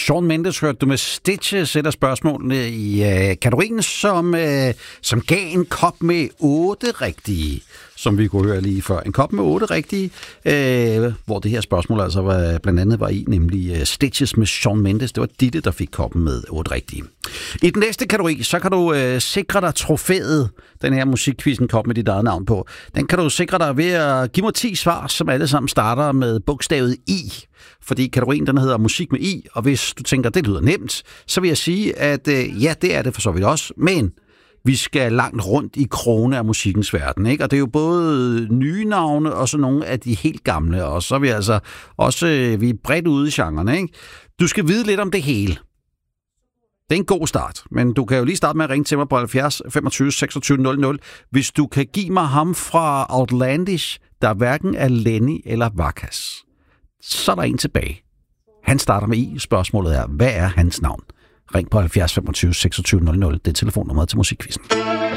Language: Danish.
Shawn Mendes hørte du med Stitches, et af spørgsmålene i kategorien, som gav en kop med 8 rigtige, som vi kunne høre lige før. En kop med 8 rigtige, hvor det her spørgsmål altså blandt andet var i, nemlig Stitches med Shawn Mendes. Det var Ditte, der fik koppen med 8 rigtige. I den næste kategori, så kan du sikre dig trofæet, den her musikquizzen kop med dit eget navn på. Den kan du sikre dig ved at give mig 10 svar, som alle sammen starter med bogstavet I. Fordi kategorien, den hedder musik med I, og hvis du tænker, det lyder nemt, så vil jeg sige, at ja, det er det for så vidt også, men vi skal langt rundt i krone af musikkens verden, ikke? Og det er jo både nye navne og så nogle af de helt gamle, og så er vi altså også vi er bredt ude i genrerne, ikke? Du skal vide lidt om det hele. Det er en god start, men du kan jo lige starte med at ringe til mig på 70 25 26 00, hvis du kan give mig ham fra Outlandish, der hverken er Lenny eller Vakas. Så er der en tilbage. Han starter med I. Spørgsmålet er, hvad er hans navn? Ring på 70 25 26 00. Det er telefonnummeret til musikquizzen.